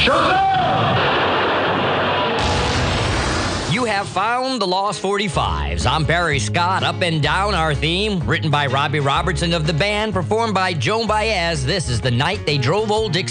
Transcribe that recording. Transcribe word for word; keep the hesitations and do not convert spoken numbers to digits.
You have found the Lost forty-fives. I'm Barry Scott. Up and Down, our theme, written by Robbie Robertson of the band, performed by Joan Baez. This is The Night They Drove Old Dixie